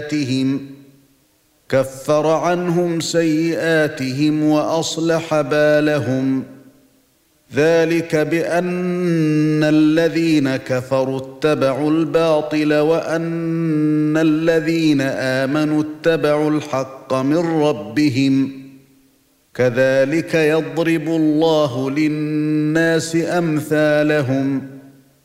كفر عنهم سيئاتهم وأصلح بالهم ذلك بأن الذين كفروا اتبعوا الباطل وأن الذين آمنوا اتبعوا الحق من ربهم كذلك يضرب الله للناس أمثالهم